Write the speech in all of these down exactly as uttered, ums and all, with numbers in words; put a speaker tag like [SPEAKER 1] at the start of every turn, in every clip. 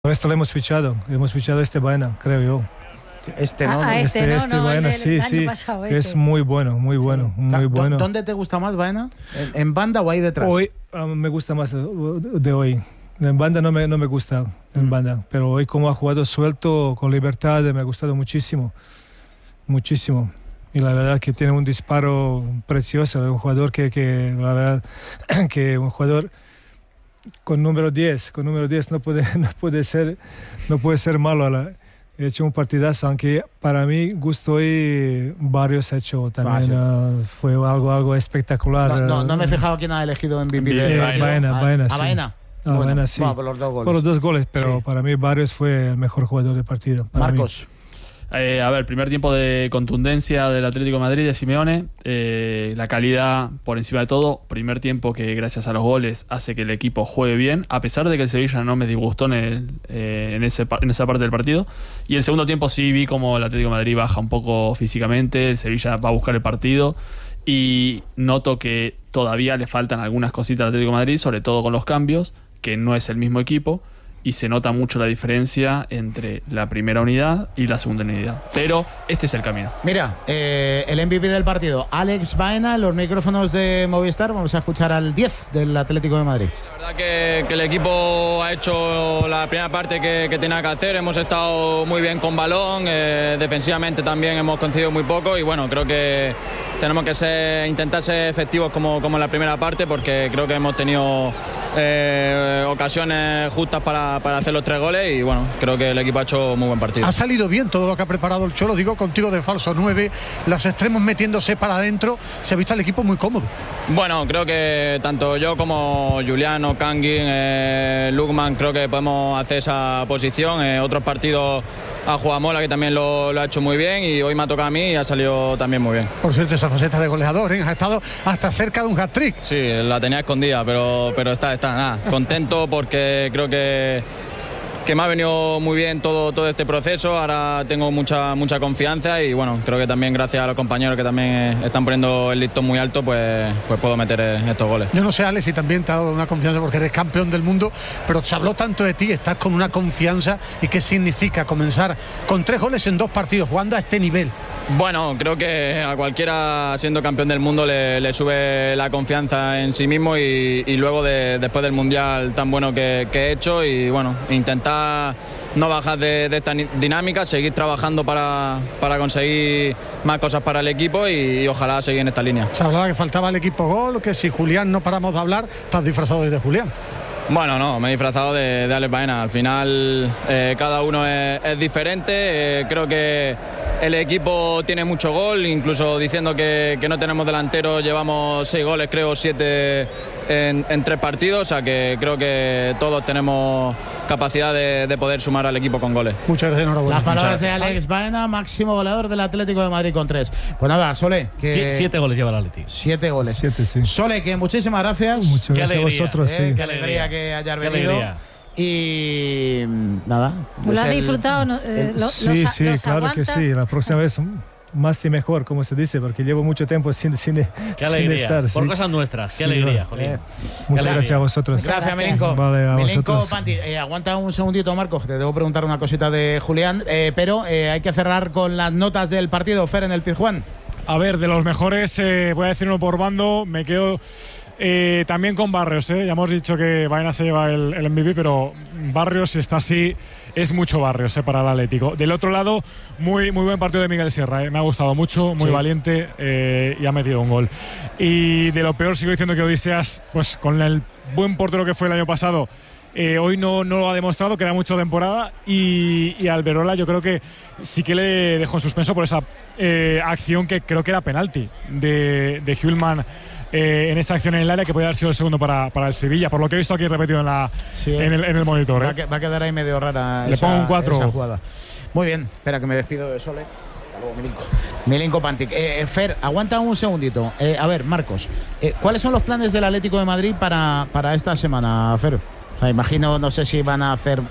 [SPEAKER 1] Por esto lo hemos fichado, hemos fichado a este Baena, creo yo.
[SPEAKER 2] Este no,
[SPEAKER 3] Ah,
[SPEAKER 1] este,
[SPEAKER 3] este, no,
[SPEAKER 1] este
[SPEAKER 3] no,
[SPEAKER 1] Baena,
[SPEAKER 3] el
[SPEAKER 1] sí,
[SPEAKER 3] del
[SPEAKER 1] sí,
[SPEAKER 3] año pasado,
[SPEAKER 1] que
[SPEAKER 3] este.
[SPEAKER 1] es muy bueno, muy bueno, muy bueno.
[SPEAKER 2] ¿Dónde te gusta más Baena? ¿En, en banda o ahí detrás?
[SPEAKER 1] Hoy um, me gusta más de hoy. En banda no me, no me gusta, en banda, pero hoy como ha jugado suelto, con libertad, me ha gustado muchísimo, muchísimo. Y la verdad que tiene un disparo precioso, un jugador que, que la verdad, que un jugador con número diez, con número diez no puede, no puede ser, no puede ser malo. La, he hecho un partidazo, aunque para mí gusto hoy Barrios ha hecho también, uh, fue algo, algo espectacular.
[SPEAKER 2] No, no, no me he fijado quién ha elegido en M V P del partido.
[SPEAKER 1] Baena, Baena,
[SPEAKER 2] ¿A Baena?
[SPEAKER 1] Ah,
[SPEAKER 2] bueno,
[SPEAKER 1] bueno, sí.
[SPEAKER 2] bueno, por los dos goles.
[SPEAKER 1] Por los dos goles, pero
[SPEAKER 2] Sí.
[SPEAKER 1] para mí Barrios fue el mejor jugador del partido.
[SPEAKER 2] Marcos.
[SPEAKER 4] Eh, a ver, primer tiempo de contundencia del Atlético de Madrid, de Simeone. Eh, la calidad por encima de todo. Primer tiempo que gracias a los goles hace que el equipo juegue bien, a pesar de que el Sevilla no me disgustó en, el, eh, en, ese, en esa parte del partido. Y el segundo tiempo sí vi como el Atlético de Madrid baja un poco físicamente. El Sevilla va a buscar el partido. Y noto que todavía le faltan algunas cositas al Atlético de Madrid, sobre todo con los cambios, que no es el mismo equipo, y se nota mucho la diferencia entre la primera unidad y la segunda unidad. Pero este es el camino.
[SPEAKER 2] Mira, eh, el M V P del partido, Alex Baena, los micrófonos de Movistar. Vamos a escuchar al diez del Atlético de Madrid.
[SPEAKER 5] La verdad que, que el equipo ha hecho la primera parte que, que tenía que hacer. Hemos estado muy bien con balón, eh, defensivamente también hemos concedido muy poco y bueno, creo que tenemos que ser, intentar ser efectivos como, como en la primera parte, porque creo que hemos tenido eh, ocasiones justas para, para hacer los tres goles y bueno, creo que el equipo ha hecho muy buen partido.
[SPEAKER 6] Ha salido bien todo lo que ha preparado el Cholo, digo contigo de falso nueve, los extremos metiéndose para adentro, se ha visto al equipo muy cómodo.
[SPEAKER 5] Bueno, creo que tanto yo como Juliano, Kangin, eh, Lukman, creo que podemos hacer esa posición. Eh, otros partidos a Juamola, que también lo, lo ha hecho muy bien, y hoy me ha tocado a mí y ha salido también muy bien.
[SPEAKER 6] Por cierto, esa faceta de goleador, ¿eh? Ha estado hasta cerca de un hat-trick.
[SPEAKER 5] Sí, la tenía escondida, pero, pero está, está, nada, contento porque creo que, que me ha venido muy bien todo, todo este proceso. Ahora tengo mucha, mucha confianza y bueno, creo que también gracias a los compañeros que también están poniendo el listón muy alto, pues, pues puedo meter estos goles.
[SPEAKER 6] Yo no sé, Alex, si también te ha dado una confianza porque eres campeón del mundo, pero se habló tanto de ti, estás con una confianza. ¿Y qué significa comenzar con tres goles en dos partidos jugando a este nivel?
[SPEAKER 5] Bueno, creo que a cualquiera siendo campeón del mundo le, le sube la confianza en sí mismo y, y luego de, después del Mundial tan bueno que, que he hecho y bueno, intentar no bajar de, de esta dinámica, seguir trabajando para, para conseguir más cosas para el equipo y, y ojalá seguir en esta línea.
[SPEAKER 6] Se hablaba que faltaba el equipo gol, que si Julián no paramos de hablar, estás disfrazado de Julián.
[SPEAKER 5] Bueno, no, me he disfrazado de, de Alex Baena. Al final eh, cada uno es, es diferente. Eh, creo que el equipo tiene mucho gol, incluso diciendo que, que no tenemos delanteros, llevamos seis goles, creo, siete en, en tres partidos. O sea que creo que todos tenemos capacidad de, de poder sumar al equipo con goles.
[SPEAKER 6] Muchas gracias, enhorabuena.
[SPEAKER 2] Las palabras de Alex Baena, máximo goleador del Atlético de Madrid con tres. Pues nada, Sole. Que
[SPEAKER 7] Sie siete goles lleva el Atlético.
[SPEAKER 2] Siete goles.
[SPEAKER 1] Siete, sí.
[SPEAKER 2] Sole, que muchísimas gracias.
[SPEAKER 1] Muchas
[SPEAKER 7] Qué
[SPEAKER 1] gracias
[SPEAKER 7] alegría,
[SPEAKER 1] a vosotros,
[SPEAKER 2] Eh,
[SPEAKER 1] sí.
[SPEAKER 2] Qué alegría que hayas
[SPEAKER 7] Qué
[SPEAKER 2] venido.
[SPEAKER 7] alegría.
[SPEAKER 2] Y nada.
[SPEAKER 3] ¿Lo
[SPEAKER 2] es
[SPEAKER 3] has
[SPEAKER 2] el-
[SPEAKER 3] disfrutado? ¿no? Eh, lo-
[SPEAKER 1] Sí,
[SPEAKER 3] los-
[SPEAKER 1] sí,
[SPEAKER 3] los
[SPEAKER 1] claro
[SPEAKER 3] aguantas?
[SPEAKER 1] que sí. La próxima vez más y mejor, como se dice, porque llevo mucho tiempo sin, sin,
[SPEAKER 7] Qué
[SPEAKER 1] sin
[SPEAKER 7] alegría.
[SPEAKER 1] estar.
[SPEAKER 7] Por
[SPEAKER 1] sí.
[SPEAKER 7] cosas nuestras. Qué
[SPEAKER 1] Sí,
[SPEAKER 7] alegría,
[SPEAKER 1] bueno.
[SPEAKER 7] Jolín.
[SPEAKER 2] Eh,
[SPEAKER 1] Muchas
[SPEAKER 7] alegría.
[SPEAKER 1] gracias a vosotros.
[SPEAKER 2] Gracias,
[SPEAKER 3] Gracias.
[SPEAKER 2] Milenko.
[SPEAKER 1] Vale, a
[SPEAKER 2] Milenko
[SPEAKER 1] vosotros.
[SPEAKER 2] Panti, eh, aguanta un segundito, Marcos, que te debo preguntar una cosita de Julián, eh, pero eh, hay que cerrar con las notas del partido. Fer, en el Pizjuán.
[SPEAKER 8] A ver, de los mejores, eh, voy a decir uno por bando, me quedo eh, también con Barrios. Eh. Ya hemos dicho que Baena se lleva el, el M V P, pero Barrios, si está así, es mucho Barrios eh, para el Atlético. Del otro lado, muy, muy buen partido de Miguel Sierra, eh. Me ha gustado mucho, muy
[SPEAKER 2] Sí.
[SPEAKER 8] valiente eh, y ha metido un gol. Y de lo peor sigo diciendo que Odiseas, pues con el buen portero que fue el año pasado, Eh, hoy no, no lo ha demostrado, queda mucho temporada y, y Alberola yo creo que sí que le dejó en suspenso por esa eh, acción que creo que era penalti de, de Hjulman eh, en esa acción en el área que podía haber sido el segundo para, para el Sevilla, por lo que he visto aquí repetido en, la,
[SPEAKER 2] Sí.
[SPEAKER 8] en, el, en el monitor.
[SPEAKER 2] Va,
[SPEAKER 8] ¿eh?
[SPEAKER 2] a, que- va a quedar ahí medio rara
[SPEAKER 8] Le
[SPEAKER 2] esa,
[SPEAKER 8] pongo un cuatro.
[SPEAKER 2] esa jugada. Muy bien, espera que me despido de Sole. Hasta luego, Milinko. Milinko Pantic. Eh, Fer, aguanta un segundito. Eh, a ver, Marcos, eh, ¿cuáles son los planes del Atlético de Madrid para, para esta semana, Fer? O sea, imagino, no sé si van a hacer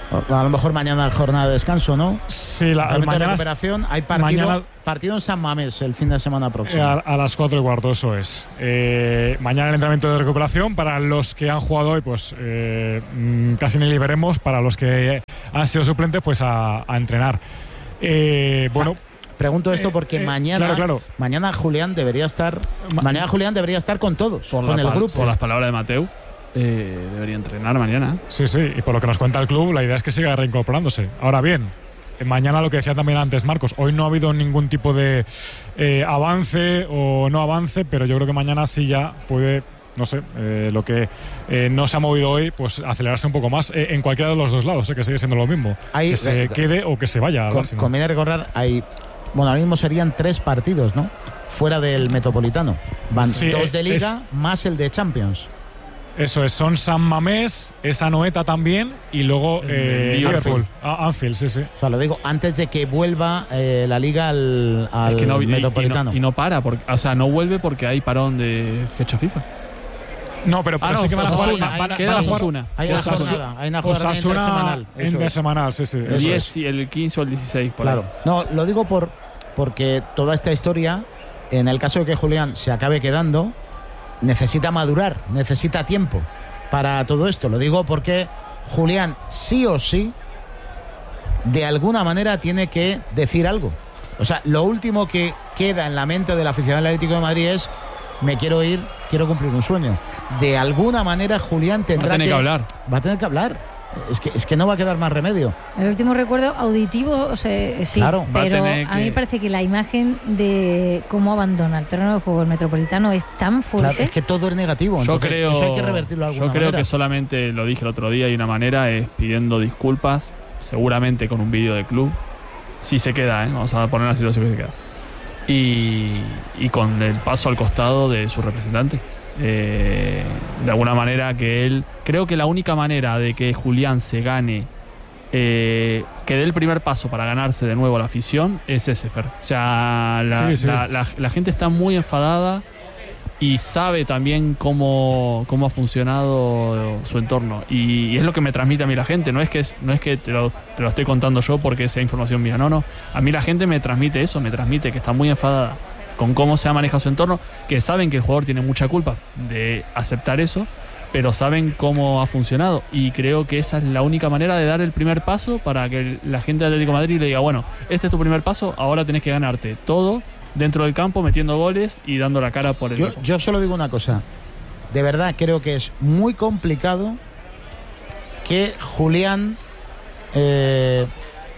[SPEAKER 2] A lo mejor mañana jornada de descanso, ¿no?
[SPEAKER 8] Sí, la
[SPEAKER 2] Realmente
[SPEAKER 8] mañana
[SPEAKER 2] recuperación. Hay partido,
[SPEAKER 8] mañana,
[SPEAKER 2] partido en San Mamés el fin de semana próximo.
[SPEAKER 8] A, a las cuatro y cuarto, eso es. Eh, mañana el entrenamiento de recuperación. Para los que han jugado hoy, pues eh, casi ni liberemos. Para los que han sido suplentes, pues a, a entrenar. Eh, bueno.
[SPEAKER 2] Pregunto esto porque
[SPEAKER 8] eh, eh,
[SPEAKER 2] mañana,
[SPEAKER 8] claro, claro.
[SPEAKER 2] mañana Julián debería estar, Ma mañana Julián debería estar con todos,
[SPEAKER 4] por
[SPEAKER 2] con el grupo.
[SPEAKER 4] Por las palabras de Mateu, eh, debería entrenar mañana.
[SPEAKER 8] Sí, sí. Y por lo que nos cuenta el club, la idea es que siga reincorporándose. Ahora bien, mañana lo que decía también antes Marcos, hoy no ha habido ningún tipo de eh, avance o no avance, pero yo creo que mañana sí ya puede, no sé, eh, lo que eh, no se ha movido hoy, pues acelerarse un poco más eh, en cualquiera de los dos lados, eh, que sigue siendo lo mismo. Hay, que se eh, quede o que se vaya.
[SPEAKER 2] Con,
[SPEAKER 8] si no.
[SPEAKER 2] Conviene recordar, hay, bueno, ahora mismo serían tres partidos, ¿no? Fuera del Metropolitano. Van sí, dos de Liga es, más el de Champions.
[SPEAKER 8] Eso es, son San Mamés, es Anoeta también y luego eh, Liverpool, ah, Anfield, sí, sí.
[SPEAKER 2] O sea, lo digo antes de que vuelva eh, la Liga al, al es que no, Metropolitano.
[SPEAKER 4] Y no, y no para, porque, o sea, no vuelve porque hay parón de fecha FIFA.
[SPEAKER 8] No, pero, pero ah, no, sí que van a jugar
[SPEAKER 4] una. Para, queda Osasuna.
[SPEAKER 2] Hay una jornada, hay una jornada intersemanal.
[SPEAKER 8] Intersemanal, sí, sí.
[SPEAKER 4] El diez y el quince o el dieciséis. Por
[SPEAKER 2] claro. Ahí. No, lo digo por porque toda esta historia, en el caso de que Julián se acabe quedando, necesita madurar, necesita tiempo para todo esto. Lo digo porque Julián sí o sí, de alguna manera, tiene que decir algo. O sea, lo último que queda en la mente del aficionado del Atlético de Madrid es: me quiero ir, quiero cumplir un sueño. De alguna manera Julián tendrá
[SPEAKER 4] va a tener
[SPEAKER 2] que,
[SPEAKER 4] que hablar.
[SPEAKER 2] Va a tener que hablar. Es que, es que no va a quedar más remedio.
[SPEAKER 3] El último recuerdo auditivo, o sea, sí,
[SPEAKER 2] claro,
[SPEAKER 3] pero a,
[SPEAKER 4] a
[SPEAKER 3] mí me parece que la imagen de cómo abandona el terreno de juego el Metropolitano es tan fuerte.
[SPEAKER 2] Claro, es que todo es negativo.
[SPEAKER 4] Yo
[SPEAKER 2] entonces
[SPEAKER 4] creo,
[SPEAKER 2] eso hay que revertirlo de alguna
[SPEAKER 4] Yo creo
[SPEAKER 2] manera.
[SPEAKER 4] que solamente, lo dije el otro día, y una manera es pidiendo disculpas, seguramente con un vídeo de club. Si se queda, ¿eh? Vamos a poner la situación que se queda. Y, y con el paso al costado de su representante. Eh, de alguna manera que él, creo que la única manera de que Julián se gane, eh, que dé el primer paso para ganarse de nuevo la afición, es ese, Fer. O sea, la,
[SPEAKER 8] sí, sí.
[SPEAKER 4] La, la, la gente está muy enfadada y sabe también cómo, cómo ha funcionado su entorno, y, y es lo que me transmite a mí la gente. No es que, no es que te, lo, te lo estoy contando yo porque sea información mía, no, no, a mí la gente me transmite eso, me transmite que está muy enfadada con cómo se ha manejado su entorno, que saben que el jugador tiene mucha culpa de aceptar eso, pero saben cómo ha funcionado, y creo que esa es la única manera de dar el primer paso para que la gente de Atlético de Madrid le diga: bueno, este es tu primer paso, ahora tenés que ganarte todo dentro del campo, metiendo goles y dando la cara por el
[SPEAKER 2] yo,
[SPEAKER 4] equipo.
[SPEAKER 2] Yo solo digo una cosa, de verdad creo que es muy complicado que Julián eh,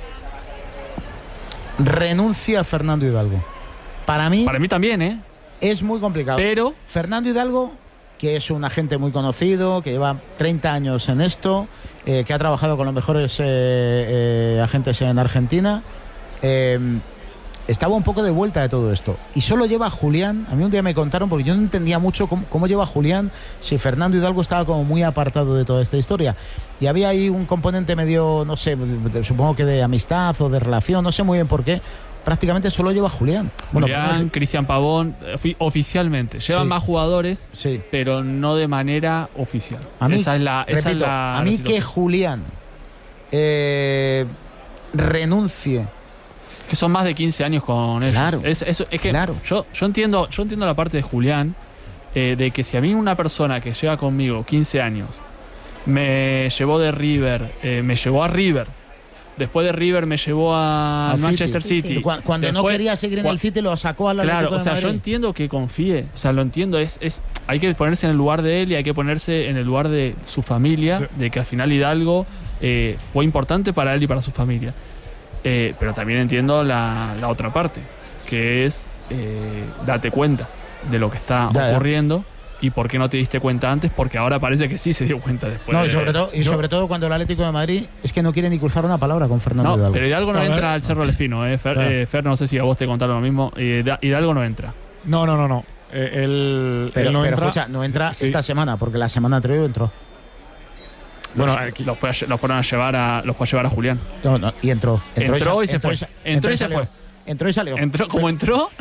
[SPEAKER 2] renuncie a Fernando Hidalgo. Para mí,
[SPEAKER 4] Para mí también, ¿eh?
[SPEAKER 2] Es muy complicado.
[SPEAKER 4] Pero
[SPEAKER 2] Fernando Hidalgo, que es un agente muy conocido, que lleva treinta años en esto, eh, que ha trabajado con los mejores eh, eh, agentes en Argentina, eh, estaba un poco de vuelta de todo esto. Y solo lleva a Julián. A mí un día me contaron, porque yo no entendía mucho cómo, cómo lleva a Julián, si Fernando Hidalgo estaba como muy apartado de toda esta historia. Y había ahí un componente medio, no sé, supongo que de amistad o de relación, no sé muy bien por qué. Prácticamente solo lleva a Julián.
[SPEAKER 4] Julián,
[SPEAKER 2] bueno,
[SPEAKER 4] Cristian Pavón, oficialmente. Llevan
[SPEAKER 2] sí.
[SPEAKER 4] más jugadores,
[SPEAKER 2] sí.
[SPEAKER 4] pero no de manera oficial.
[SPEAKER 2] A mí,
[SPEAKER 4] esa es la, esa
[SPEAKER 2] repito,
[SPEAKER 4] es la
[SPEAKER 2] a mí
[SPEAKER 4] la
[SPEAKER 2] que Julián eh, renuncie.
[SPEAKER 4] Que son más de quince años con ellos.
[SPEAKER 2] Claro,
[SPEAKER 4] es, es, es que
[SPEAKER 2] claro.
[SPEAKER 4] yo, yo, entiendo, yo entiendo la parte de Julián, eh, de que si a mí una persona que lleva conmigo quince años me llevó de River, eh, me llevó a River, después de River me llevó a
[SPEAKER 2] Al
[SPEAKER 4] Manchester
[SPEAKER 2] City.
[SPEAKER 4] City.
[SPEAKER 2] Cuando, cuando
[SPEAKER 4] después,
[SPEAKER 2] no quería seguir en
[SPEAKER 4] cu-
[SPEAKER 2] el City lo sacó al Atlético
[SPEAKER 4] Claro, o sea,
[SPEAKER 2] de Madrid.
[SPEAKER 4] yo entiendo que confíe, o sea, lo entiendo, es, es hay que ponerse en el lugar de él y hay que ponerse en el lugar de su familia, sí. de que al final Hidalgo eh, fue importante para él y para su familia. Eh, pero también entiendo la, la otra parte, que es eh, date cuenta de lo que está
[SPEAKER 2] ya,
[SPEAKER 4] ocurriendo. ¿Y por qué no te diste cuenta antes? Porque ahora parece que sí se dio cuenta después.
[SPEAKER 2] No,
[SPEAKER 4] de...
[SPEAKER 2] y sobre todo, y
[SPEAKER 4] yo...
[SPEAKER 2] sobre todo cuando el Atlético de Madrid es que no quiere ni cruzar una palabra con Fernando
[SPEAKER 4] no,
[SPEAKER 2] Hidalgo.
[SPEAKER 4] Pero Hidalgo no
[SPEAKER 8] a
[SPEAKER 4] entra
[SPEAKER 8] ver.
[SPEAKER 4] al Cerro del Espino, eh. Fer,
[SPEAKER 2] Claro.
[SPEAKER 4] eh, Fer, no sé si a vos te contaron lo mismo. Eh, Hidalgo no entra.
[SPEAKER 8] No, no, no, no. Eh, él,
[SPEAKER 2] Pero,
[SPEAKER 8] él no
[SPEAKER 2] pero
[SPEAKER 8] entra.
[SPEAKER 2] escucha, no entra
[SPEAKER 8] Sí.
[SPEAKER 2] esta semana, porque la semana anterior entró.
[SPEAKER 4] Bueno,
[SPEAKER 8] Bueno, aquí-
[SPEAKER 4] lo, fue a, lo fueron a llevar a, lo fue a llevar a Julián.
[SPEAKER 2] No, no, y entró.
[SPEAKER 4] Entró y se
[SPEAKER 2] entró
[SPEAKER 4] fue.
[SPEAKER 2] sa-
[SPEAKER 4] Entró y se
[SPEAKER 2] salió.
[SPEAKER 4] fue.
[SPEAKER 2] Entró y salió.
[SPEAKER 4] Entró, como entró,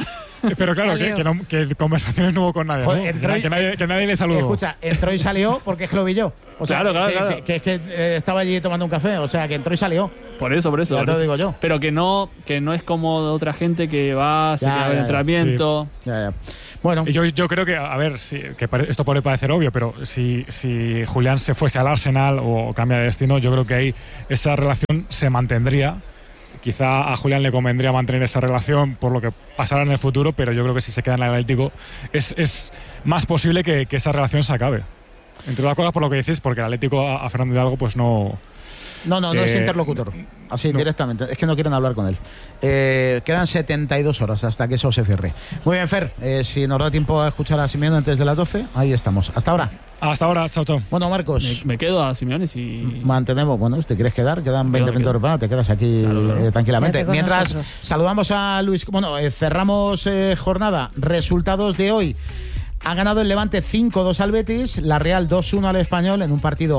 [SPEAKER 8] Pero claro, que, que, no, que conversaciones no hubo con nadie,
[SPEAKER 2] Joder,
[SPEAKER 8] ¿no?
[SPEAKER 2] entró
[SPEAKER 8] que,
[SPEAKER 2] y-
[SPEAKER 8] que nadie, que nadie le saludó.
[SPEAKER 2] Escucha, entró y salió porque es que lo vi yo. O sea,
[SPEAKER 4] Claro, claro,
[SPEAKER 2] que,
[SPEAKER 4] claro.
[SPEAKER 2] que- que es que eh, estaba allí tomando un café. O sea, que entró y salió.
[SPEAKER 4] Por eso, por eso.
[SPEAKER 2] Ya
[SPEAKER 4] por
[SPEAKER 2] te lo
[SPEAKER 4] eso.
[SPEAKER 2] digo yo.
[SPEAKER 4] Pero que no, que no es como otra gente que va, se
[SPEAKER 2] Ya,
[SPEAKER 4] queda
[SPEAKER 2] ya,
[SPEAKER 4] en
[SPEAKER 2] ya.
[SPEAKER 4] entrenamiento.
[SPEAKER 2] Ya, ya. Bueno,
[SPEAKER 8] Y Yo, yo creo que, a ver, si, que pare- esto puede parecer obvio, pero si, si Julián se fuese al Arsenal o cambia de destino, yo creo que ahí esa relación se mantendría. Quizá a Julián le convendría mantener esa relación por lo que pasará en el futuro, pero yo creo que si se queda en el Atlético es, es más posible que, que esa relación se acabe. Entre otras cosas por lo que dices, porque el Atlético a, a Fernando Hidalgo pues no...
[SPEAKER 2] no, no, no es
[SPEAKER 8] eh,
[SPEAKER 2] interlocutor. Así,
[SPEAKER 8] no.
[SPEAKER 2] directamente. Es que no quieren hablar con él. Eh, quedan setenta y dos horas hasta que eso se cierre. Muy bien, Fer. Eh, si nos da tiempo a escuchar a Simeone antes de las doce, ahí estamos. Hasta ahora.
[SPEAKER 8] Hasta ahora, chao, chao.
[SPEAKER 2] Bueno, Marcos.
[SPEAKER 4] Me, me quedo a Simeone si.
[SPEAKER 2] Mantenemos, bueno, si te quieres quedar, quedan veinte
[SPEAKER 4] Quedo,
[SPEAKER 2] minutos
[SPEAKER 4] quedo.
[SPEAKER 2] de programa, te quedas aquí
[SPEAKER 4] Claro, claro.
[SPEAKER 2] eh, tranquilamente.
[SPEAKER 3] Quédate con
[SPEAKER 2] Mientras
[SPEAKER 3] nosotros.
[SPEAKER 2] saludamos a Luis, bueno, eh, cerramos eh, jornada, resultados de hoy. Ha ganado el Levante cinco dos al Betis, la Real dos uno al Español en un partido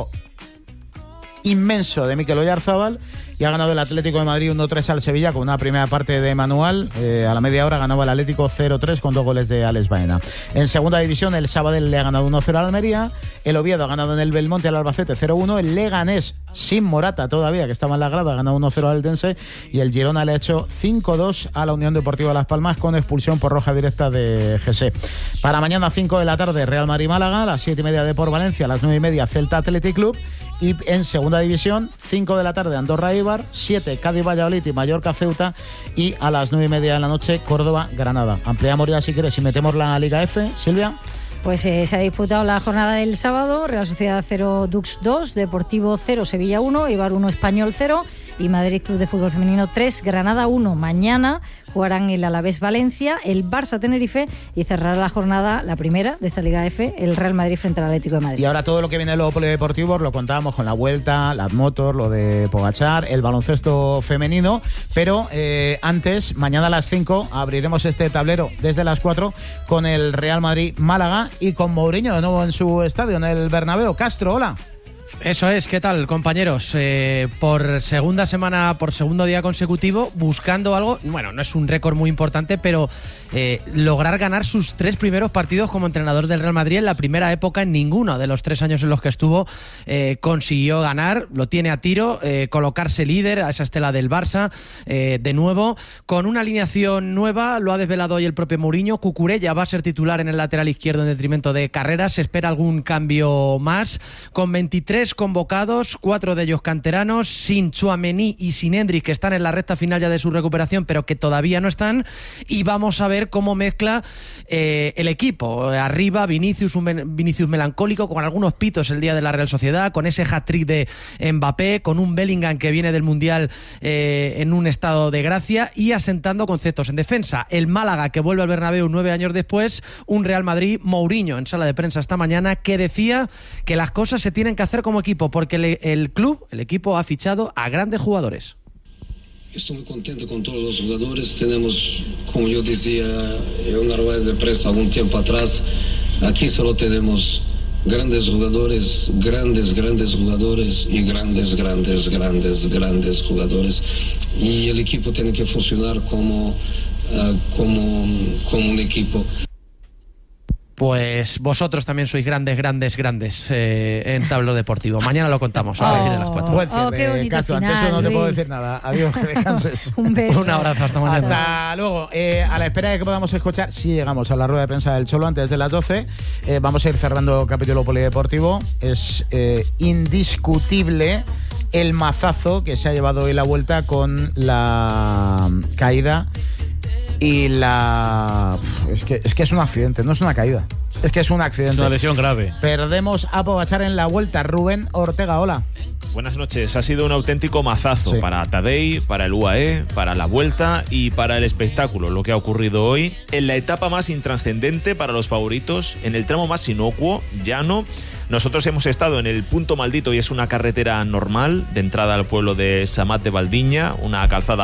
[SPEAKER 2] inmenso de Mikel Oyarzábal, y ha ganado el Atlético de Madrid uno tres al Sevilla con una primera parte de Manual. Eh, a la media hora ganaba el Atlético cero tres con dos goles de Alex Baena. En segunda división el Sabadell le ha ganado uno cero al Almería, el Oviedo ha ganado en el Belmonte al Albacete cero uno, el Leganés sin Morata todavía, que estaba en la grada, ha ganado uno cero al Eldense, y el Girona le ha hecho cinco dos a la Unión Deportiva Las Palmas con expulsión por roja directa de G S. Para mañana cinco de la tarde Real Madrid-Málaga, a las siete y media Depor Valencia, a las nueve y media Celta Athletic Club, y en segunda división cinco de la tarde Andorra Eibar, siete Cádiz Valladolid y Mallorca Ceuta, y a las nueve y media de la noche Córdoba Granada. Ampliamos ya si quieres y metemos la Liga F, Silvia.
[SPEAKER 3] Pues eh, se ha disputado la jornada del sábado. Real Sociedad cero, Dux dos, Deportivo cero, Sevilla uno, Eibar uno, Español cero y Madrid Club de Fútbol Femenino tres, Granada uno. Mañana jugarán el Alavés Valencia, el Barça Tenerife, y cerrará la jornada, la primera de esta Liga F, el Real Madrid frente al Atlético de Madrid.
[SPEAKER 2] Y ahora todo lo que viene de los polideportivos lo contábamos con la Vuelta, las motos, lo de Pogačar, el baloncesto femenino, pero eh, antes, mañana a las cinco, abriremos este tablero desde las cuatro con el Real Madrid-Málaga y con Mourinho de nuevo en su estadio, en el Bernabéu. Castro, hola.
[SPEAKER 7] Eso es, ¿qué tal, compañeros? Eh, por segunda semana, por segundo día consecutivo, buscando algo, bueno, no es un récord muy importante, pero eh, lograr ganar sus tres primeros partidos como entrenador del Real Madrid en la primera época. En ninguno de los tres años en los que estuvo eh, consiguió ganar, lo tiene a tiro, eh, colocarse líder a esa estela del Barça, eh, de nuevo, con una alineación nueva, lo ha desvelado hoy el propio Mourinho. Cucurella va a ser titular en el lateral izquierdo en detrimento de Carreras, se espera algún cambio más, con veintitrés convocados, cuatro de ellos canteranos, sin Tchouaméni y sin Endrick, que están en la recta final ya de su recuperación, pero que todavía no están, y vamos a ver cómo mezcla eh, el equipo. Arriba, Vinicius, un Vinicius melancólico, con algunos pitos el día de la Real Sociedad, con ese hat-trick de Mbappé, con un Bellingham que viene del Mundial eh, en un estado de gracia, y asentando conceptos en defensa. El Málaga, que vuelve al Bernabéu nueve años después, un Real Madrid, Mourinho en sala de prensa esta mañana, que decía que las cosas se tienen que hacer como equipo, porque le, el club, el equipo ha fichado a grandes jugadores.
[SPEAKER 9] Estoy muy contento con todos los jugadores. Tenemos, como yo decía en una rueda de prensa algún tiempo atrás, aquí solo tenemos grandes jugadores, grandes, grandes jugadores y grandes, grandes, grandes, grandes jugadores. Y el equipo tiene que funcionar como, uh, como, como un equipo.
[SPEAKER 7] Pues vosotros también sois grandes, grandes, grandes eh, en Tablero Deportivo. Mañana lo contamos a partir de las cuatro.
[SPEAKER 2] Buen
[SPEAKER 3] Oh, qué
[SPEAKER 2] cierre,
[SPEAKER 3] bonito
[SPEAKER 2] Castro. Ante
[SPEAKER 3] final,
[SPEAKER 2] eso no te puedo
[SPEAKER 3] Luis.
[SPEAKER 2] decir nada. Adiós, que descanses.
[SPEAKER 3] Un beso.
[SPEAKER 7] Un abrazo, hasta mañana.
[SPEAKER 2] Hasta luego. Eh, a la espera de que podamos escuchar, si llegamos a la rueda de prensa del Cholo antes de las doce, eh, vamos a ir cerrando el capítulo polideportivo. Es eh, indiscutible el mazazo que se ha llevado hoy la Vuelta con la caída y la... Es que, es que es un accidente, no es una caída. Es que es un accidente.
[SPEAKER 10] Es una lesión grave.
[SPEAKER 2] Perdemos a Pogačar en la Vuelta. Rubén Ortega, hola.
[SPEAKER 10] Buenas noches. Ha sido un auténtico mazazo
[SPEAKER 2] Sí.
[SPEAKER 10] para Tadej, para el U A E, para la Vuelta y para el espectáculo, lo que ha ocurrido hoy en la etapa más intrascendente para los favoritos, en el tramo más inocuo, llano. Nosotros hemos estado en el punto maldito y es una carretera normal de entrada al pueblo de Samat de Valdiña, una calzada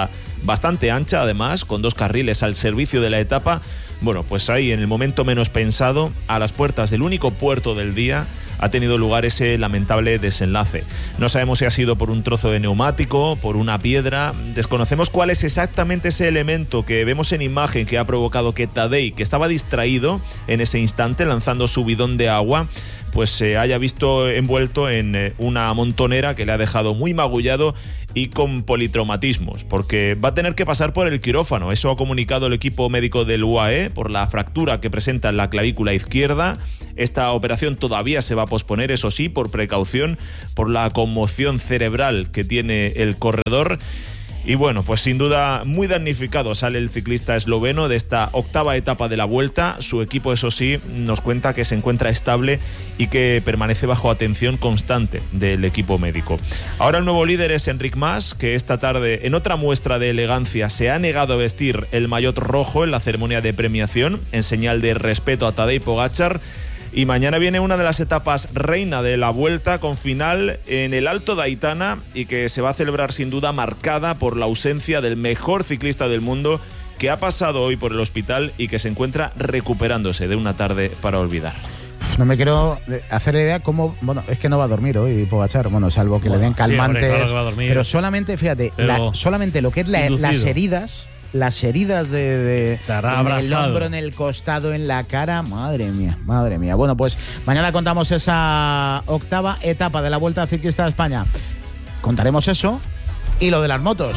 [SPEAKER 10] bastante ancha además, con dos carriles al servicio de la etapa. Bueno, pues ahí en el momento menos pensado, a las puertas del único puerto del día, ha tenido lugar ese lamentable desenlace. No sabemos si ha sido por un trozo de neumático, por una piedra. Desconocemos cuál es exactamente ese elemento que vemos en imagen que ha provocado que Tadej, que estaba distraído en ese instante lanzando su bidón de agua, pues se haya visto envuelto en una montonera que le ha dejado muy magullado y con politraumatismos, porque va a tener que pasar por el quirófano. Eso ha comunicado el equipo médico del U A E por la fractura que presenta en la clavícula izquierda. Esta operación todavía se va a posponer, eso sí, por precaución, por la conmoción cerebral que tiene el corredor. Y bueno, pues sin duda muy damnificado sale el ciclista esloveno de esta octava etapa de la Vuelta. Su equipo, eso sí, nos cuenta que se encuentra estable y que permanece bajo atención constante del equipo médico. Ahora el nuevo líder es Enric Mas, que esta tarde, en otra muestra de elegancia, se ha negado a vestir el maillot rojo en la ceremonia de premiación, en señal de respeto a Tadej Pogačar. Y mañana viene una de las etapas reina de la Vuelta, con final en el Alto de Aitana, y que se va a celebrar sin duda marcada por la ausencia del mejor ciclista del mundo, que ha pasado hoy por el hospital y que se encuentra recuperándose de una tarde para olvidar.
[SPEAKER 2] No me quiero hacer idea cómo... Bueno, es que no va a dormir hoy Pogačar, bueno, salvo que bueno, le den calmantes. Sí, hombre, claro que va a dormir. Pero solamente, fíjate, la, solamente lo que es la, las heridas... Las heridas de, de en el hombro, en el costado, en la cara, madre mía, madre mía. Bueno, pues mañana contamos esa octava etapa de la Vuelta Ciclista de España. Contaremos eso y lo de las motos.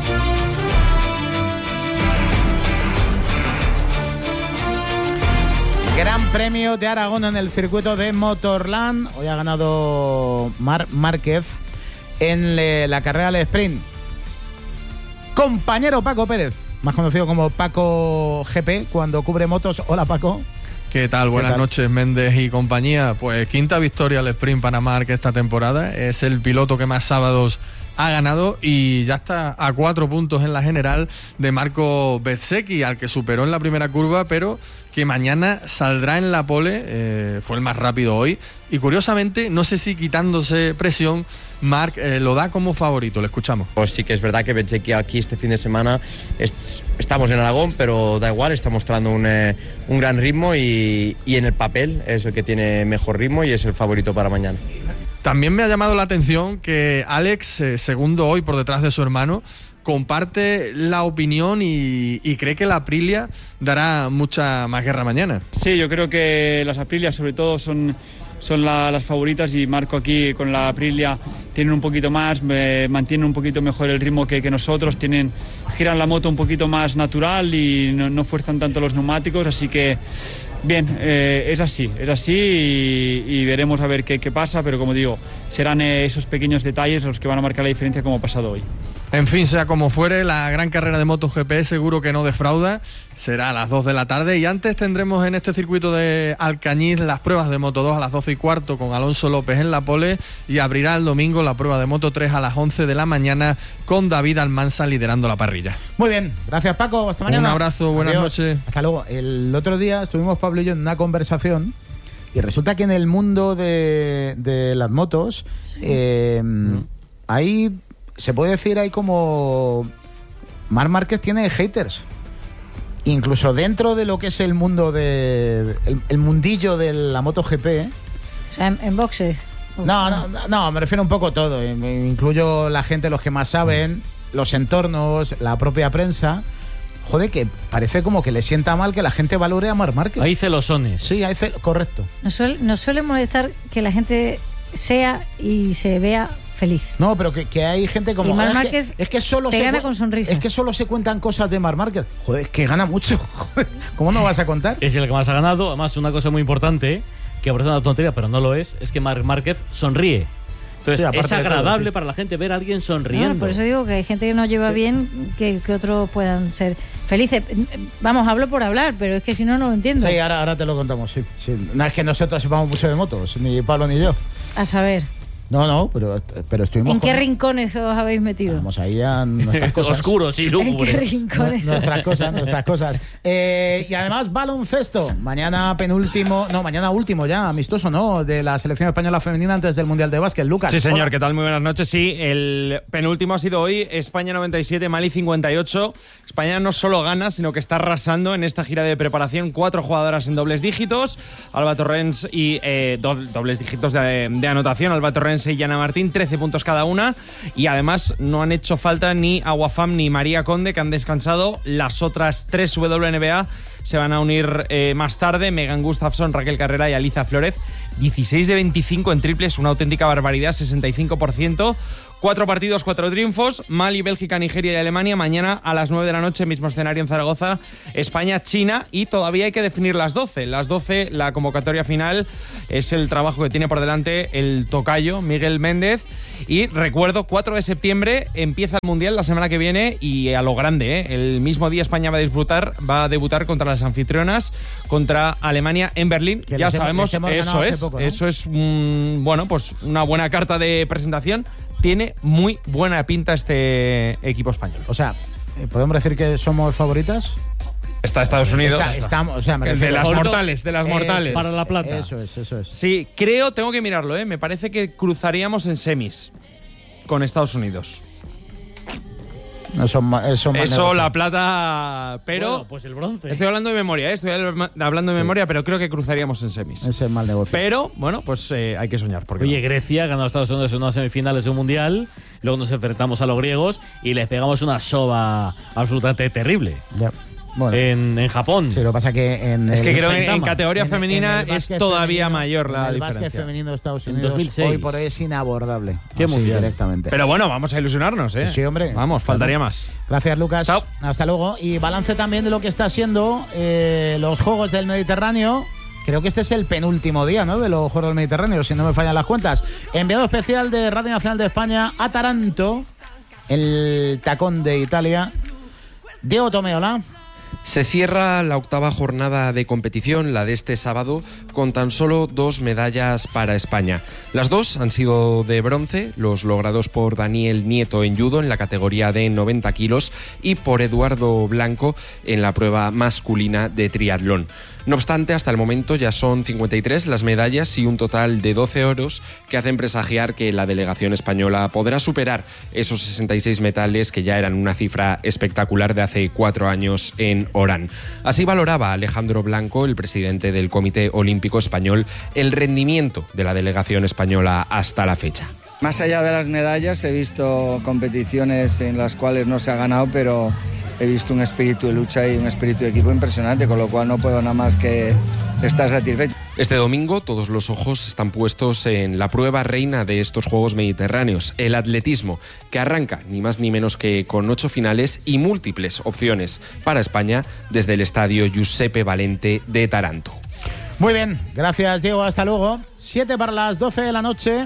[SPEAKER 2] Gran Premio de Aragón en el circuito de Motorland. Hoy ha ganado Marc Márquez en le, la carrera del sprint. Compañero Paco Pérez, más conocido como Paco G P, cuando cubre motos. Hola, Paco.
[SPEAKER 11] ¿Qué tal? Buenas ¿Qué tal? noches, Méndez y compañía. Pues quinta victoria al sprint para Marc esta temporada. Es el piloto que más sábados ha ganado y ya está a cuatro puntos en la general de Marco Bezzecchi, al que superó en la primera curva, pero que mañana saldrá en la pole. Eh, fue el más rápido hoy. Y curiosamente, no sé si quitándose presión, Marc eh, lo da como favorito. Le escuchamos.
[SPEAKER 12] Pues sí que es verdad que Bezzecchi aquí este fin de semana es, estamos en Aragón, pero da igual, está mostrando un, eh, un gran ritmo y, y en el papel es el que tiene mejor ritmo y es el favorito para mañana.
[SPEAKER 11] También me ha llamado la atención que Alex, eh, segundo hoy por detrás de su hermano, comparte la opinión y, y cree que la Aprilia dará mucha más guerra mañana.
[SPEAKER 13] Sí, yo creo que las Aprilias sobre todo son, son la, las favoritas, y Marco aquí con la Aprilia tienen un poquito más, eh, mantienen un poquito mejor el ritmo que, que nosotros, tienen, giran la moto un poquito más natural y no, no fuerzan tanto los neumáticos, así que bien, eh, es así, es así y, y veremos a ver qué, qué pasa, pero como digo, serán eh, esos pequeños detalles los que van a marcar la diferencia como ha pasado hoy.
[SPEAKER 11] En fin, sea como fuere, la gran carrera de MotoGP seguro que no defrauda. Será a las dos de la tarde y antes tendremos en este circuito de Alcañiz las pruebas de Moto dos a las doce y cuarto con Alonso López en la pole, y abrirá el domingo la prueba de Moto tres a las once de la mañana con David Almansa liderando la parrilla.
[SPEAKER 2] Muy bien, gracias Paco, hasta mañana.
[SPEAKER 11] Un abrazo, buenas
[SPEAKER 2] Adiós.
[SPEAKER 11] noches.
[SPEAKER 2] Hasta luego. El otro día estuvimos Pablo y yo en una conversación y resulta que en el mundo de, de las motos sí. eh, mm. hay... Se puede decir, hay como... Marc Márquez tiene haters. Incluso dentro de lo que es el mundo de... El, el mundillo de la MotoGP.
[SPEAKER 3] O sea, en, en boxes.
[SPEAKER 2] No, no, no, me refiero un poco a todo. Incluyo la gente, los que más saben, los entornos, la propia prensa. Joder, que parece como que le sienta mal que la gente valore a Marc Márquez.
[SPEAKER 14] Hay celosones.
[SPEAKER 2] Sí, hay cel... correcto.
[SPEAKER 3] Nos suele, nos suele molestar que la gente sea y se vea feliz.
[SPEAKER 2] No, pero que, que hay gente como...
[SPEAKER 3] Y Marc
[SPEAKER 2] es,
[SPEAKER 3] Márquez
[SPEAKER 2] que, es que solo
[SPEAKER 3] te
[SPEAKER 2] se
[SPEAKER 3] gana con sonrisas.
[SPEAKER 2] Es que solo se cuentan cosas de Marc Márquez. Joder, es que gana mucho. ¿Cómo no vas a contar?
[SPEAKER 14] Es el que más ha ganado. Además, una cosa muy importante, que parece una tontería, pero no lo es, es que Marc Márquez sonríe. Entonces, sí, es agradable todo, sí. para la gente ver a alguien sonriendo.
[SPEAKER 3] No, por eso digo que hay gente que no lleva sí. bien que, que otros puedan ser felices. Vamos, hablo por hablar, pero es que si no, no lo entiendo.
[SPEAKER 2] Sí, ahora, ahora te lo contamos, sí, sí. No es que nosotros sepamos mucho de motos, ni Pablo ni yo.
[SPEAKER 3] A saber...
[SPEAKER 2] No, no, pero, pero estuvimos.
[SPEAKER 3] ¿En qué
[SPEAKER 2] con...
[SPEAKER 3] rincones os habéis metido?
[SPEAKER 2] Vamos ahí a nuestras cosas.
[SPEAKER 14] Oscuros y lúgubres.
[SPEAKER 3] ¿En qué rincones?
[SPEAKER 2] Nuestras cosas, nuestras cosas. Eh, y además, baloncesto. Mañana penúltimo, no, mañana último ya, amistoso, ¿no? De la selección española femenina antes del Mundial de Básquet. Lucas.
[SPEAKER 15] Sí, señor,
[SPEAKER 2] hola.
[SPEAKER 15] ¿qué tal? Muy buenas noches. Sí, el penúltimo ha sido hoy, España noventa y siete, Mali cincuenta y ocho. España no solo gana, sino que está arrasando en esta gira de preparación. Cuatro jugadoras en dobles dígitos. Alba Torrens y eh, do, dobles dígitos de, de anotación. Alba Torrens y Yana Martín, trece puntos cada una. Y además no han hecho falta ni Aguafam ni María Conde, que han descansado. Las otras tres W N B A se van a unir eh, más tarde. Megan Gustafson, Raquel Carrera y Aliza Flórez. dieciséis de veinticinco en triples, una auténtica barbaridad, sesenta y cinco por ciento. Cuatro partidos, cuatro triunfos. Mali, Bélgica, Nigeria y Alemania. Mañana a las nueve de la noche, mismo escenario en Zaragoza. España, China. Y todavía hay que definir las doce. Las doce, la convocatoria final, es el trabajo que tiene por delante el tocayo, Miguel Méndez. Y recuerdo, cuatro de septiembre empieza el Mundial la semana que viene y a lo grande, ¿eh? El mismo día España va a disputar, va a debutar contra las anfitrionas, contra Alemania en Berlín.
[SPEAKER 2] Que
[SPEAKER 15] ya
[SPEAKER 2] les
[SPEAKER 15] sabemos,
[SPEAKER 2] hemos, les hemos
[SPEAKER 15] eso es,
[SPEAKER 2] poco, ¿no?
[SPEAKER 15] eso es un, bueno, pues una buena carta de presentación. Tiene muy buena pinta este equipo español.
[SPEAKER 2] O sea, ¿podemos decir que somos favoritas?
[SPEAKER 15] Está Estados Unidos.
[SPEAKER 2] Está, estamos, o sea, me
[SPEAKER 15] de
[SPEAKER 2] refiero-
[SPEAKER 15] las mortales, de las mortales.
[SPEAKER 14] Para la plata.
[SPEAKER 2] Eso es, eso es.
[SPEAKER 15] Sí, creo, tengo que mirarlo, ¿eh? Me parece que cruzaríamos en semis con Estados Unidos.
[SPEAKER 2] Eso, ma- eso, ma-
[SPEAKER 15] Eso,
[SPEAKER 2] negocio.
[SPEAKER 15] la plata, pero...
[SPEAKER 14] Bueno, pues el bronce.
[SPEAKER 15] Estoy hablando de memoria, ¿eh? Estoy al- hablando de memoria, pero creo que cruzaríamos en semis.
[SPEAKER 2] Ese es mal negocio.
[SPEAKER 15] Pero, bueno, pues eh, hay que soñar. Porque
[SPEAKER 14] Oye, Grecia ganó a Estados Unidos en unas semifinales de un mundial. Luego nos enfrentamos a los griegos y les pegamos una soba absolutamente terrible.
[SPEAKER 2] Ya. Bueno,
[SPEAKER 14] En, en Japón.
[SPEAKER 2] sí, lo que pasa que en
[SPEAKER 15] es que
[SPEAKER 2] el-
[SPEAKER 15] creo que en, en
[SPEAKER 14] Saitama.
[SPEAKER 15] categoría
[SPEAKER 2] en-
[SPEAKER 15] femenina
[SPEAKER 2] en el
[SPEAKER 15] es
[SPEAKER 2] básquet
[SPEAKER 15] todavía
[SPEAKER 2] femenino-
[SPEAKER 15] mayor la
[SPEAKER 2] en el básquet
[SPEAKER 15] diferencia.
[SPEAKER 2] femenino de Estados
[SPEAKER 14] En
[SPEAKER 2] Unidos
[SPEAKER 14] dos mil seis.
[SPEAKER 2] hoy por hoy es inabordable.
[SPEAKER 14] ¿Qué
[SPEAKER 2] Así,
[SPEAKER 14] mundial?
[SPEAKER 2] directamente.
[SPEAKER 15] Pero bueno, vamos a ilusionarnos, ¿eh?
[SPEAKER 2] Sí, hombre.
[SPEAKER 15] Vamos, faltaría más.
[SPEAKER 2] Gracias, Lucas.
[SPEAKER 15] Chao.
[SPEAKER 2] Hasta luego. Y balance también de lo que está siendo eh, los Juegos del Mediterráneo. Creo que este es el penúltimo día, ¿no?, de los Juegos del Mediterráneo, si no me fallan las cuentas. Enviado especial de Radio Nacional de España a Taranto, el tacón de Italia. Diego Tomeola.
[SPEAKER 16] Se cierra la octava jornada de competición, la de este sábado, con tan solo dos medallas para España. Las dos han sido de bronce, los logrados por Daniel Nieto en judo en la categoría de noventa kilos y por Eduardo Blanco en la prueba masculina de triatlón. No obstante, hasta el momento ya son cincuenta y tres las medallas y un total de doce oros que hacen presagiar que la delegación española podrá superar esos sesenta y seis metales que ya eran una cifra espectacular de hace cuatro años en Orán. Así valoraba Alejandro Blanco, el presidente del Comité Olímpico Español, el rendimiento de la delegación española hasta la fecha.
[SPEAKER 17] Más allá de las medallas, he visto competiciones en las cuales no se ha ganado, pero he visto un espíritu de lucha y un espíritu de equipo impresionante, con lo cual no puedo nada más que estar satisfecho.
[SPEAKER 16] Este domingo todos los ojos están puestos en la prueba reina de estos Juegos Mediterráneos, el atletismo, que arranca ni más ni menos que con ocho finales y múltiples opciones para España desde el estadio Giuseppe Valente de Taranto.
[SPEAKER 2] Muy bien, gracias, Diego. Hasta luego. Siete para las doce de la noche.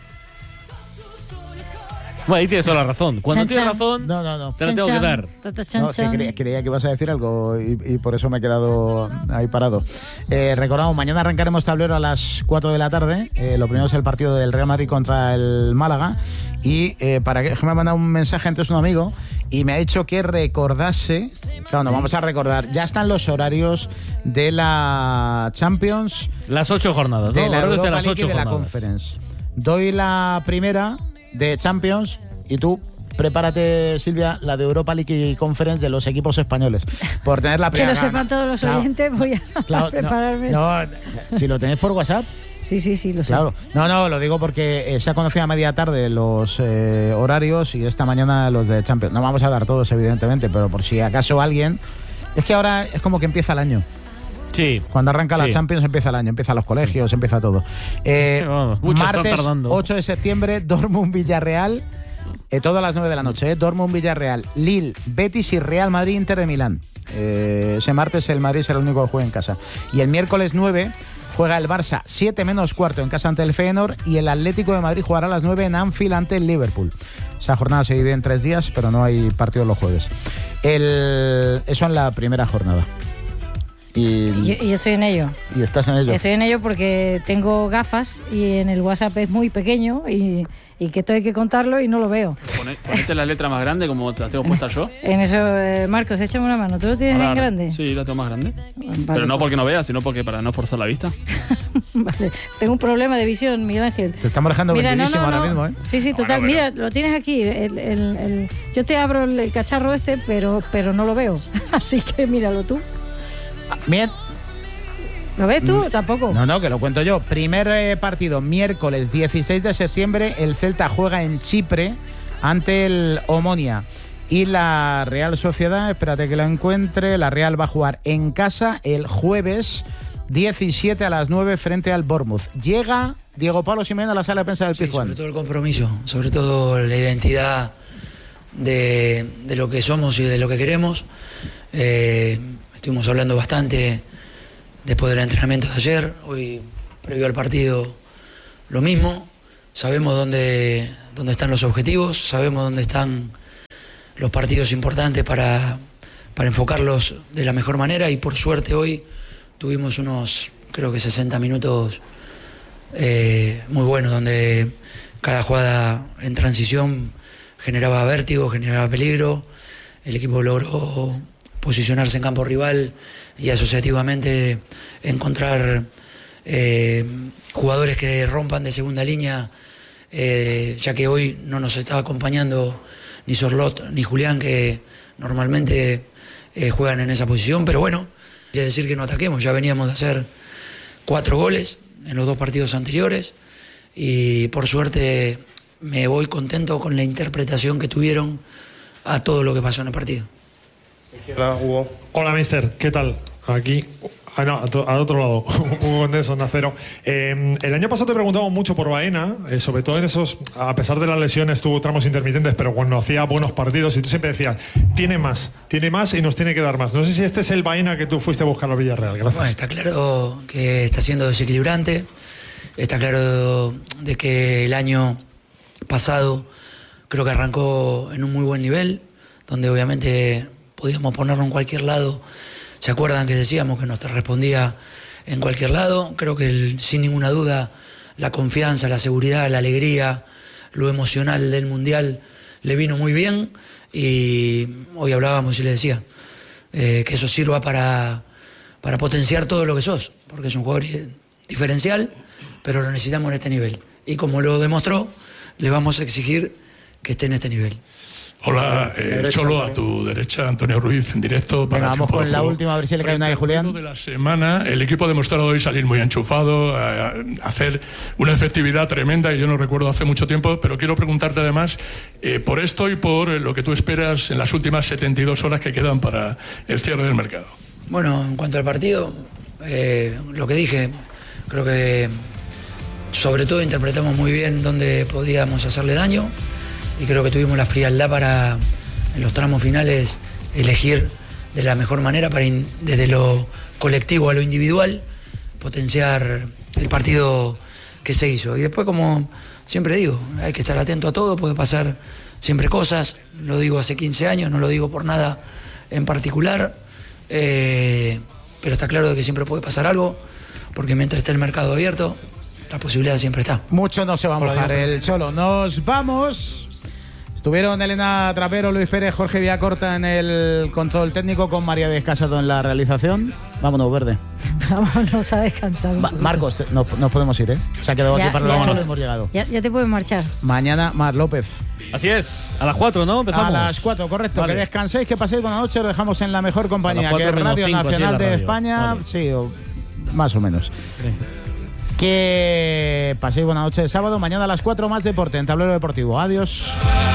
[SPEAKER 14] Bueno, ahí tienes toda la razón. Cuando
[SPEAKER 3] Chan,
[SPEAKER 14] tienes
[SPEAKER 3] chan.
[SPEAKER 14] razón,
[SPEAKER 2] No, no, no.
[SPEAKER 14] te la tengo que dar.
[SPEAKER 3] Tata, chan,
[SPEAKER 2] No, es que
[SPEAKER 3] chan.
[SPEAKER 2] creía, creía que ibas a decir algo y, y por eso me he quedado ahí parado. Eh, recordamos, mañana arrancaremos tablero a las cuatro de la tarde. Eh, lo primero es el partido del Real Madrid contra el Málaga. Y eh, para que me ha mandado un mensaje antes un amigo y me ha dicho que recordase. Claro, no, vamos a recordar. Ya están los horarios de la Champions.
[SPEAKER 14] Las ocho jornadas, ¿no?
[SPEAKER 2] De la
[SPEAKER 14] Horarios
[SPEAKER 2] Europa
[SPEAKER 14] de las
[SPEAKER 2] League y
[SPEAKER 14] ocho
[SPEAKER 2] de la
[SPEAKER 14] jornadas.
[SPEAKER 2] Conference. Doy la primera de Champions y tú prepárate, Silvia, la de Europa League y Conference de los equipos españoles. Por tener la
[SPEAKER 3] Que
[SPEAKER 2] primera.
[SPEAKER 3] lo sepan todos los
[SPEAKER 2] Claro,
[SPEAKER 3] oyentes, voy a
[SPEAKER 2] claro,
[SPEAKER 3] prepararme.
[SPEAKER 2] No, no, si lo tenéis por WhatsApp.
[SPEAKER 3] Sí, sí, sí, lo sé.
[SPEAKER 2] Claro. No, no, lo digo porque eh, se ha conocido a media tarde los eh, horarios y esta mañana los de Champions. No vamos a dar todos, evidentemente, pero por si acaso alguien. Es que ahora es como que empieza el año.
[SPEAKER 14] Sí.
[SPEAKER 2] Cuando arranca la
[SPEAKER 14] Sí.
[SPEAKER 2] Champions empieza el año, empiezan los colegios, empieza todo. Eh,
[SPEAKER 14] Vamos, muchos están
[SPEAKER 2] martes
[SPEAKER 14] tardando.
[SPEAKER 2] ocho de septiembre, Dortmund-Villarreal. Eh, todo a las nueve de la noche, eh, Dortmund-Villarreal, Lille, Betis y Real Madrid-Inter de Milán. Eh, ese martes el Madrid será el único que juega en casa. Y el miércoles nueve juega el Barça siete menos cuarto en casa ante el Feyenoord y el Atlético de Madrid jugará a las nueve en Anfield ante el Liverpool. Esa jornada se divide en tres días, pero no hay partidos los jueves. El, eso en la primera jornada. Y,
[SPEAKER 3] y, y yo estoy en ello.
[SPEAKER 2] Y estás en ello.
[SPEAKER 3] Estoy en ello porque tengo gafas y en el WhatsApp es muy pequeño y, y que esto hay que contarlo y no lo veo.
[SPEAKER 4] Ponete la letra más grande como te la tengo puesta yo.
[SPEAKER 3] En eso, eh, Marcos, échame una mano. ¿Tú lo tienes
[SPEAKER 4] Ahora,
[SPEAKER 3] en grande?
[SPEAKER 4] Sí, la tengo más grande.
[SPEAKER 3] Vale.
[SPEAKER 4] Pero no porque no veas, sino porque para no forzar la vista.
[SPEAKER 3] Vale. Tengo un problema de visión, Miguel Ángel.
[SPEAKER 2] Te estamos dejando
[SPEAKER 3] Mira, no,
[SPEAKER 2] vendidísimo
[SPEAKER 3] no,
[SPEAKER 2] ahora
[SPEAKER 3] no.
[SPEAKER 2] mismo, ¿eh?
[SPEAKER 3] Sí, sí, total.
[SPEAKER 4] Bueno,
[SPEAKER 3] Mira, lo tienes aquí. El, el, el, yo te abro el, el cacharro este, pero, pero no lo veo. Así que míralo tú.
[SPEAKER 2] Bien.
[SPEAKER 3] ¿Lo ves tú? Tampoco.
[SPEAKER 2] No, no, que lo cuento yo. Primer eh, partido, miércoles dieciséis de septiembre. El Celta juega en Chipre ante el Omonia. Y la Real Sociedad, espérate que la encuentre, la Real va a jugar en casa el jueves diecisiete a las nueve frente al Bournemouth. Llega Diego Pablo Simeone a la sala de prensa del
[SPEAKER 18] Sí,
[SPEAKER 2] Pizjuán.
[SPEAKER 18] sobre todo el compromiso, sobre todo la identidad de, de lo que somos y de lo que queremos. Eh, estuvimos hablando bastante después del entrenamiento de ayer, hoy previo al partido lo mismo. Sabemos dónde, dónde están los objetivos, sabemos dónde están los partidos importantes para, para enfocarlos de la mejor manera, y por suerte hoy tuvimos unos, creo que sesenta minutos eh, muy buenos, donde cada jugada en transición generaba vértigo, generaba peligro. El equipo logró posicionarse en campo rival y asociativamente encontrar eh, jugadores que rompan de segunda línea, eh, ya que hoy no nos estaba acompañando ni Sorlot ni Julián, que normalmente eh, juegan en esa posición. Pero bueno, quiere decir que no ataquemos, ya veníamos de hacer cuatro goles en los dos partidos anteriores y por suerte me voy contento con la interpretación que tuvieron a todo lo que pasó en el partido.
[SPEAKER 19] Hugo. Hola, mister, ¿qué tal? Aquí, ah, no, al otro lado, Hugo Condés, Onda Cero. Eh, el año pasado te preguntamos mucho por Baena, eh, sobre todo en esos, a pesar de las lesiones, tuvo tramos intermitentes, pero cuando hacía buenos partidos, y tú siempre decías, tiene más, tiene más y nos tiene que dar más. No sé si este es el Baena que tú fuiste a buscar a Villarreal. Gracias.
[SPEAKER 18] Bueno, está claro que está siendo desequilibrante, está claro de que el año pasado creo que arrancó en un muy buen nivel, donde obviamente podíamos ponerlo en cualquier lado. ¿Se acuerdan que decíamos que nos respondía en cualquier lado? Creo que el, sin ninguna duda la confianza, la seguridad, la alegría, lo emocional del Mundial le vino muy bien, y hoy hablábamos y le decía eh, que eso sirva para, para potenciar todo lo que sos, porque es un jugador diferencial, pero lo necesitamos en este nivel. Y como lo demostró, le vamos a exigir que esté en este nivel.
[SPEAKER 20] Hola, eh,
[SPEAKER 2] derecha,
[SPEAKER 20] Cholo,
[SPEAKER 2] Antonio.
[SPEAKER 20] a tu derecha, Antonio Ruiz, en directo. Para
[SPEAKER 2] Venga, vamos
[SPEAKER 20] Tiempo
[SPEAKER 2] con
[SPEAKER 20] de
[SPEAKER 2] la
[SPEAKER 20] Juego.
[SPEAKER 2] última, a ver si le cae una de Julián.
[SPEAKER 20] De la semana, el equipo ha demostrado hoy salir muy enchufado, a, a hacer una efectividad tremenda que yo no recuerdo hace mucho tiempo, pero quiero preguntarte además eh, por esto y por lo que tú esperas en las últimas setenta y dos horas que quedan para el cierre del mercado.
[SPEAKER 18] Bueno, en cuanto al partido, eh, lo que dije, creo que sobre todo interpretamos muy bien dónde podíamos hacerle daño, y creo que tuvimos la frialdad para, en los tramos finales, elegir de la mejor manera para, in, desde lo colectivo a lo individual, potenciar el partido que se hizo. Y después, como siempre digo, hay que estar atento a todo, puede pasar siempre cosas, lo digo hace quince años, no lo digo por nada en particular, eh, pero está claro de que siempre puede pasar algo, porque mientras esté el mercado abierto, la posibilidad siempre está.
[SPEAKER 2] Mucho no se va a mojar el Cholo. Nos vamos. Estuvieron Elena Trapero, Luis Pérez, Jorge Villacorta en el control técnico, con María Descasado en la realización. Vámonos, Verde.
[SPEAKER 3] Vámonos a descansar.
[SPEAKER 2] Ma Marcos, te, no, nos podemos ir, ¿eh? Se ha quedado
[SPEAKER 3] ya,
[SPEAKER 2] aquí para
[SPEAKER 3] ya,
[SPEAKER 2] el Cholo, hemos llegado.
[SPEAKER 3] Ya, ya te puedes marchar.
[SPEAKER 2] Mañana, Mar López.
[SPEAKER 14] Así es, a las cuatro, ¿no? Empezamos.
[SPEAKER 2] A las cuatro, correcto.
[SPEAKER 14] Vale.
[SPEAKER 2] Que descanséis, que paséis buena noche. Os dejamos en la mejor compañía, que es Radio Nacional de España. Vale. Sí, o, más o menos. Sí. Que paséis buena noche de sábado. Mañana a las cuatro más deporte en Tablero Deportivo. Adiós.